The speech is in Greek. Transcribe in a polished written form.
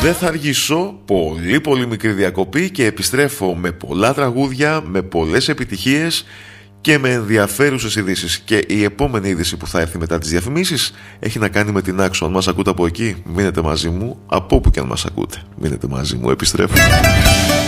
Δεν θα αργήσω, πολύ μικρή διακοπή και επιστρέφω με πολλά τραγούδια, με πολλές επιτυχίες και με ενδιαφέρουσες ειδήσεις. Και η επόμενη είδηση που θα έρθει μετά τις διαφημίσεις έχει να κάνει με την Άξο. Αν μας ακούτε από εκεί, μείνετε μαζί μου, από όπου και αν μας ακούτε. Μείνετε μαζί μου, επιστρέφω.